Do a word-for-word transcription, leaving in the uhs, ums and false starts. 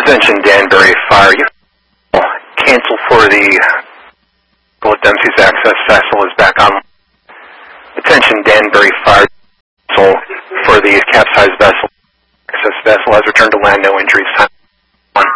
Attention Danbury Fire, you cancel for the Dempsey's access vessel is back on. Attention Danbury Fire, cancel for the capsized vessel. Access vessel has returned to land, no injuries. Time